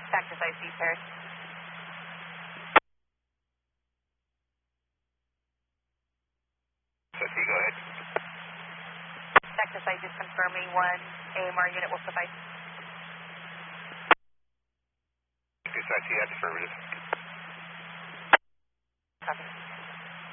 Cactus IC pairs. IC, go ahead. Cactus IC is confirming 1 AMR unit will suffice. Cactus IC, that's affirmative. Copy.